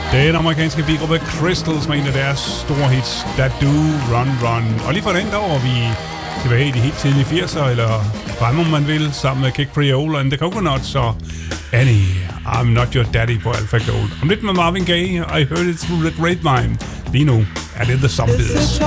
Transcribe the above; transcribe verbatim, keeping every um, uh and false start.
Den amerikanske bigruppe Crystals med en af deres store hits, That Do, Run, Run. Og lige for den der var vi tilbage i de helt tidlige firserne, eller frem om man vil, sammen med Kid Creole and the Coconuts og Annie, I'm Not Your Daddy på Alpha Gold. Om lidt med Marvin Gaye, I Heard It Through the Grapevine. Lige nu er det The Zombies.